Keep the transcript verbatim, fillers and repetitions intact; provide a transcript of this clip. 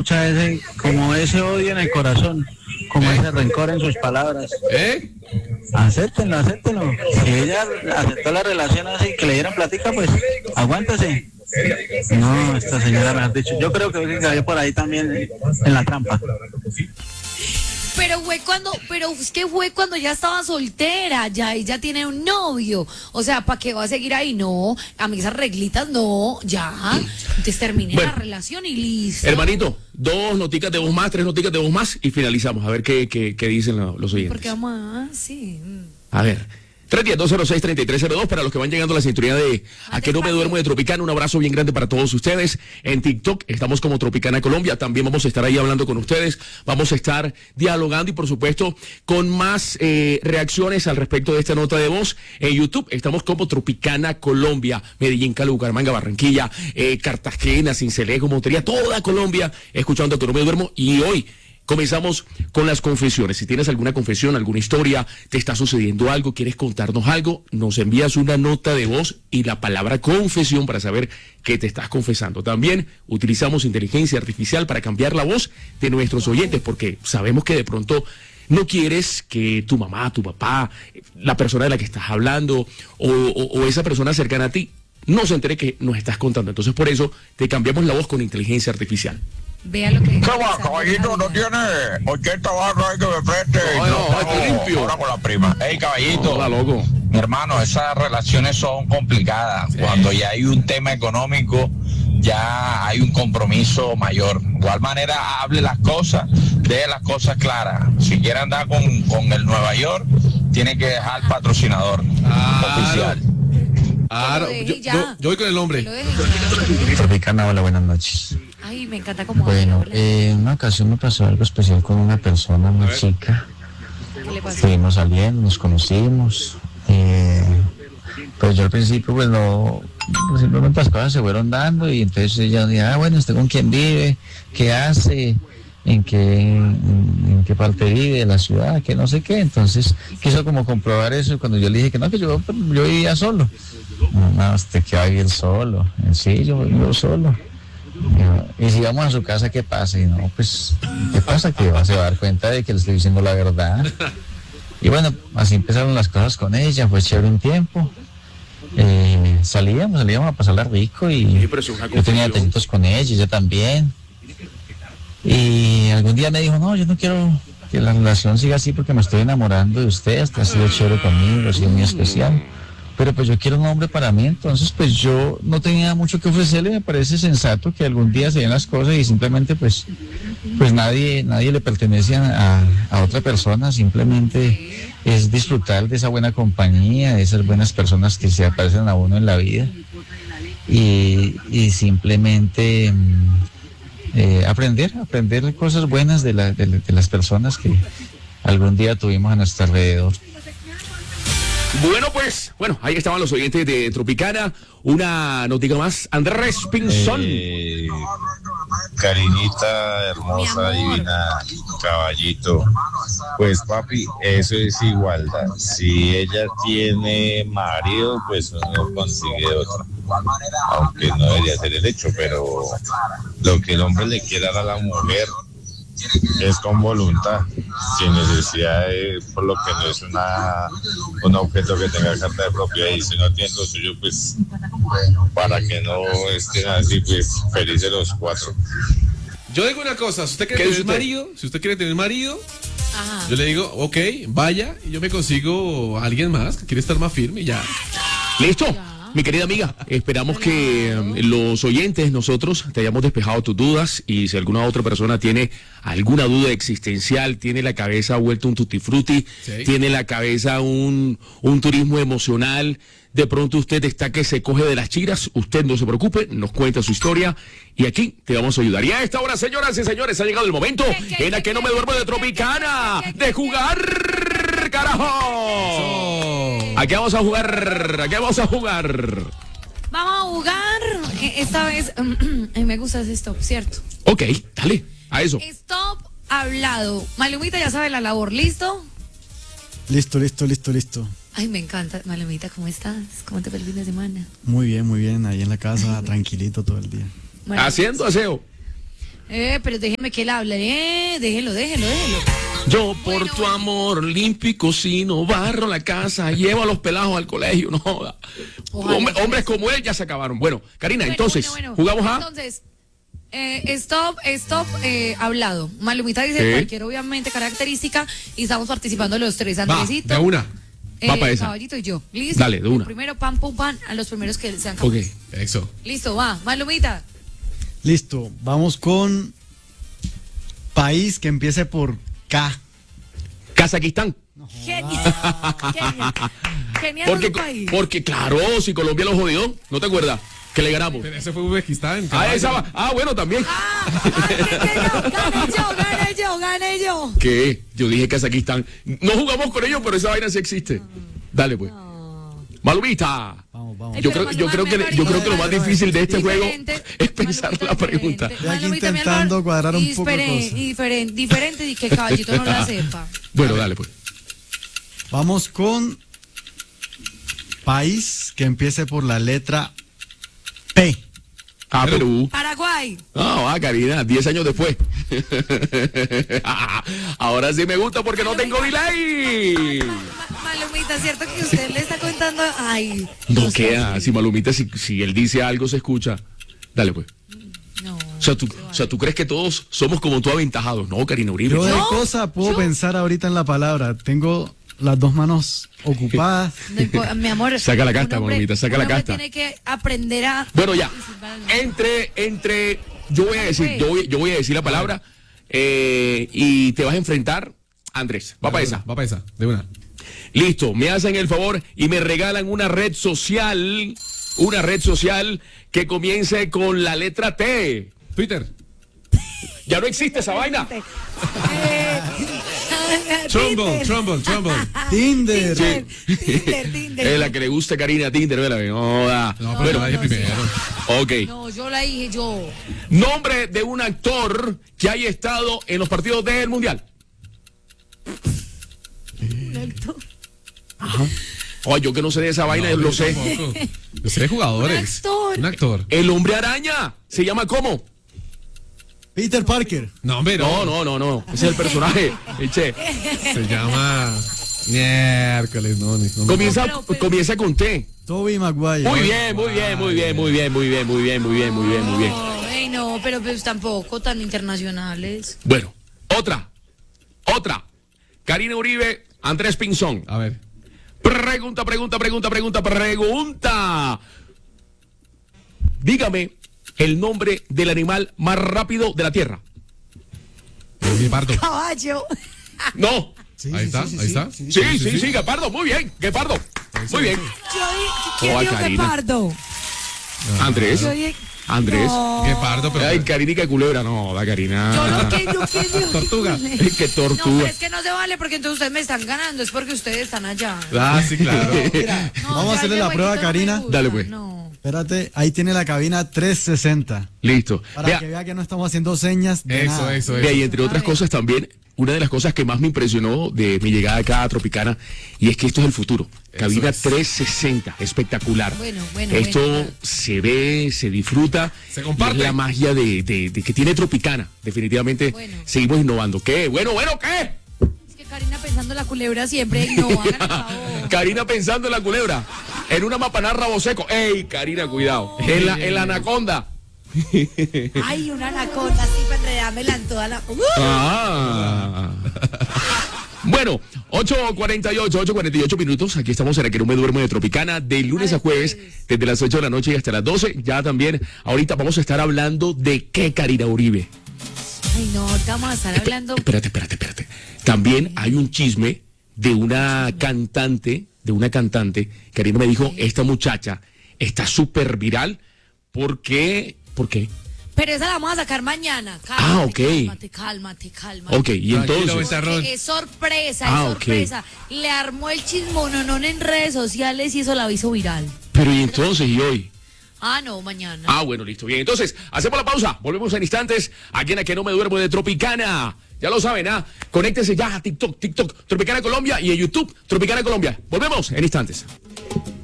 escucha ese, como ese odio en el corazón, como ese rencor en sus palabras. ¿Eh? Acéptenlo, acéptenlo. Si ella aceptó la relación así, que le dieran platica, pues aguántese. No, esta señora me ha dicho, yo creo que cayó por ahí también en la trampa. Pero fue cuando, pero es que fue cuando ya estaba soltera, ya ella tiene un novio. O sea, ¿para qué va a seguir ahí? No, a mí esas reglitas no, ya. Entonces termine bueno, la relación y listo. Hermanito, dos noticas de voz más, tres noticas de voz más y finalizamos. A ver qué, qué, qué dicen los oyentes. Porque vamos a, sí. A ver. tres uno cero, dos cero seis, tres tres cero dos para los que van llegando a la sintonía de A que no me duermo de Tropicana. Un abrazo bien grande para todos ustedes. En TikTok estamos como Tropicana Colombia. También vamos a estar ahí hablando con ustedes. Vamos a estar dialogando y por supuesto con más eh, reacciones al respecto de esta nota de voz. En YouTube estamos como Tropicana Colombia. Medellín, Cali, Bucaramanga, Barranquilla, eh, Cartagena, Sincelejo, Montería, toda Colombia escuchando A que no me duermo. Y hoy comenzamos con las confesiones. Si tienes alguna confesión, alguna historia, te está sucediendo algo, quieres contarnos algo, nos envías una nota de voz y la palabra confesión para saber qué te estás confesando. También utilizamos inteligencia artificial para cambiar la voz de nuestros oyentes, porque sabemos que de pronto no quieres que tu mamá, tu papá, la persona de la que estás hablando o, o, o esa persona cercana a ti no se entere que nos estás contando. Entonces por eso te cambiamos la voz con inteligencia artificial. Vea lo que... ¿Qué va, caballito? ¿No tiene ochenta barras ahí que me preste? No, no, no, estoy limpio. Ahora con la prima. Ey, caballito. Hola, loco. Mi hermano, esas relaciones son complicadas. Sí. Cuando ya hay un tema económico, ya hay un compromiso mayor. De igual manera, hable las cosas, deje las cosas claras. Si quiere andar con, con el Nueva York, tiene que dejar patrocinador ah, oficial. Ah, no. yo, yo, yo voy con el hombre. Tropicana, hola, buenas noches. Ay, me encanta cómo... Bueno, eh, en una ocasión me pasó algo especial con una persona, una chica. ¿Qué le pasó? Estuvimos saliendo, nos conocimos. Eh, pues yo al principio, pues no, pues simplemente las cosas se fueron dando y entonces ella decía, ah, bueno, ¿usted con quién vive? ¿Qué hace? ¿En qué, en, en qué parte vive de la ciudad? Que no sé qué. Entonces quiso como comprobar eso y cuando yo le dije que no, que yo, yo vivía solo. No, no, usted que va a vivir solo. Sí, yo vivo solo. Y si vamos a su casa, ¿qué pasa? Y no, pues, ¿qué pasa? Que se va a dar cuenta de que le estoy diciendo la verdad. Y bueno, así empezaron las cosas con ella, fue chévere un tiempo. Eh, salíamos, salíamos a pasarla rico y sí, yo tenía detallitos con ella, ella también. Y algún día me dijo, no, yo no quiero que la relación siga así porque me estoy enamorando de usted, hasta ha sido chévere conmigo, ha sido muy especial. Pero pues yo quiero un hombre para mí, entonces pues yo no tenía mucho que ofrecerle, me parece sensato que algún día se den las cosas y simplemente pues pues nadie nadie le pertenece a, a otra persona, simplemente es disfrutar de esa buena compañía, de esas buenas personas que se aparecen a uno en la vida y, y simplemente eh, aprender, aprender cosas buenas de, la, de, de las personas que algún día tuvimos a nuestro alrededor. Bueno, pues, bueno, ahí estaban los oyentes de Tropicana. Una noticia más. Andrés Pinzón. Eh, cariñita, hermosa, divina, caballito. Pues, papi, eso es igualdad. Si ella tiene marido, pues uno consigue otro. Aunque no debería ser el hecho, pero lo que el hombre le quiera dar a la mujer es con voluntad, sin necesidad de, por lo que no es una un objeto que tenga carta de propiedad, y si no tiene lo suyo, pues para que no estén así, pues felices los cuatro. Yo digo una cosa, si usted quiere tener marido, si usted quiere tener marido, ajá, yo le digo, ok, vaya, y yo me consigo a alguien más que quiere estar más firme y ya. ¿Listo? Mi querida amiga, esperamos que los oyentes, nosotros, te hayamos despejado tus dudas y si alguna otra persona tiene alguna duda existencial, tiene la cabeza vuelta un tutti frutti, sí, tiene la cabeza un, un turismo emocional, de pronto usted está que se coge de las chiras, usted no se preocupe, nos cuenta su historia y aquí te vamos a ayudar. Y a esta hora, señoras y señores, ha llegado el momento en el que no me duermo de Tropicana, de jugar, carajo. ¿A qué vamos a jugar? ¿A qué vamos a jugar? Vamos a jugar, esta vez, me gusta ese stop, ¿cierto? Ok, dale, a eso. Stop hablado. Malumita ya sabe la labor, ¿listo? Listo, listo, listo, listo. Ay, me encanta. Malumita, ¿cómo estás? ¿Cómo te fue el fin de semana? Muy bien, muy bien, ahí en la casa, tranquilito todo el día. Bueno, haciendo aseo. Eh, pero déjeme que él hable, eh, déjelo, déjelo, déjelo. Yo por Bueno, tu bueno. amor limpio y cocino, barro la casa, llevo a los pelados al colegio, no joda. Ojalá Hombre- fuera hombres así. como él ya se acabaron. Bueno, Karina, Bueno, entonces, bueno, bueno. ¿jugamos a? Entonces, eh, stop, stop, eh, hablado. Malumita dice Sí. cualquier, obviamente, característica y estamos participando los tres. Va, Andresito, de una. eh, Va pa' esa. Caballito y yo. ¿Listo? Dale, de una. Primero, pam, pum, pam, a los primeros que sean Ok. capaces. Eso. Listo, va. Malumita. Listo, vamos con país que empiece por K. Kazajistán. Genial. Genial. Genial Porque, su país. porque, claro, si Colombia lo jodió, ¿no te acuerdas? Que le ganamos. Pero ese fue Uzbekistán. Ah, caballo. esa va. Ah, bueno, también. Ah, ah, que- que yo, gané yo, gané yo, gané yo. ¿Qué? Yo dije Kazajistán. No jugamos con ellos, pero esa vaina sí existe. Dale, pues. Malumita. Vamos, vamos. Ay, Yo pero creo, yo Maluma creo me que parece yo creo que lo más difícil de este juego diferente. es pensar Malumita la pregunta. diferente. Estoy aquí Malumita, mi intentando amor, cuadrar un poco diferente, cosas. diferente, diferente y que Caballito no la sepa. Bueno, dale, pues. Vamos con país que empiece por la letra P. Ah, Perú. Paraguay. Ah, va, Karina, diez años después. Ahora sí me gusta porque no tengo delay. Ma- ma- Malumita, ¿cierto que usted le está contando? Ay. No sé, queda, si Malumita, si, si él dice algo se escucha. Dale, pues. No. O sea, tú, o sea, ¿tú crees que todos somos como tú aventajados? No, Karina Uribe. Yo de ¿Yo? cosa puedo ¿Yo? pensar ahorita en la palabra. Tengo las dos manos ocupadas. No impo- mi amor. Saca la casta, un hombre- Malumita, saca un la hombre casta. Tiene que aprender a. Bueno, ya. Entre, entre, yo voy a decir, yo voy, yo voy a decir la palabra eh, y te vas a enfrentar, Andrés. Va para De una, esa. Va para esa, de una. Listo, me hacen el favor y me regalan una red social, una red social que comience con la letra T. Twitter. Ya no existe esa vaina. Eh, Trumble, Tinder. Trumble, Trumble. Tinder. Tinder, Tinder, Tinder. Es la que le gusta a Karina Tinder, ¿verdad? No, da. No, pero Bueno, la dije no, sí. primero. ok. No, yo la dije yo. Nombre de un actor que haya estado en los partidos del Mundial. Oh, yo que no sé de esa vaina, No, lo yo sé. tampoco. Yo sé de jugadores. Un actor. Un actor. El hombre araña. ¿Se llama cómo? Peter Parker. No, hombre, No, no, no, no. Ese es el personaje. Eche. Se llama. Miércoles, no, ni- no me- Comienza, pero- pero- comienza con T. Toby Maguire. Muy bien, muy bien, muy bien, muy bien, muy bien, muy bien, muy bien, muy bien, muy bien. Ay, no, pero pues tampoco tan internacionales. Bueno, otra. Otra. Karina Uribe, Andrés Pinzón. A ver. Pregunta, pregunta, pregunta, pregunta, pregunta. Dígame el nombre del animal más rápido de la Tierra. El guepardo. Caballo. No. Sí, Ahí sí, está, sí, sí, ahí sí, está. sí. Sí, sí, sí, Guepardo. Muy bien, Guepardo. Muy bien. Yo di- ¿Quién Oh, dijo Karina. Guepardo? Andrés. Yo dije- Andrés. No. Guepardo, pero. Ay, Carinica culebra. No, da Karina. Yo no que yo que yo- Tortuga. Ay, qué No, pero tortuga. es que no se vale porque entonces ustedes me están ganando, es porque ustedes están allá. Ah, sí, claro. Mira, No, vamos a ya hacerle ese la prueba a jueguito no me Karina. gusta, Dale, pues. No. Espérate, ahí tiene la cabina trescientos sesenta. Listo. Para Vea, que vea que no estamos haciendo señas de Eso, nada. eso, vea, y eso. entre otras A ver. cosas también, una de las cosas que más me impresionó de mi llegada acá a Tropicana, y es que esto es el futuro. Cabina es. trescientos sesenta, espectacular. Bueno, bueno, Esto bueno. se ve, se disfruta. Se y comparte. Es la magia de, de- de que tiene Tropicana. Definitivamente Bueno. seguimos innovando. ¿Qué? Bueno, bueno, ¿qué? Es que Karina pensando en la culebra siempre, no, hagan el favor. Karina pensando en la culebra. En una mapanar rabo seco. ¡Ey, Karina, cuidado! En la, en la anaconda. Ay, una anaconda así para enredármela en toda la... ¡Uh! Ah. Bueno, ocho cuarenta y ocho, ocho cuarenta y ocho minutos. Aquí estamos en el que no me duermo de Tropicana, de lunes a jueves, desde las ocho de la noche y hasta las doce. Ya también, ahorita vamos a estar hablando de qué, Karina Uribe. Ay, no, ahorita vamos a estar hablando... Espérate, espérate, espérate. También hay un chisme de una cantante, de una cantante. Karina me dijo, esta muchacha está súper viral. ¿Por qué? ¿Por qué? Pero esa la vamos a sacar mañana. Cálmate, Ah, ok. Cálmate, cálmate, cálmate. Ok, y Tranquilo, entonces... Becerrón. Porque es sorpresa, Ah, es ok. sorpresa. Le armó el chismononón en redes sociales y eso la hizo viral. Pero y entonces, ¿y hoy? Ah, no, mañana. Ah, bueno, listo. Bien, entonces, hacemos la pausa. Volvemos en instantes. Aquí en la que no me duermo de Tropicana. Ya lo saben, ¿ah? Conéctense ya a TikTok, TikTok, Tropicana Colombia y en YouTube, Tropicana Colombia. Volvemos en instantes.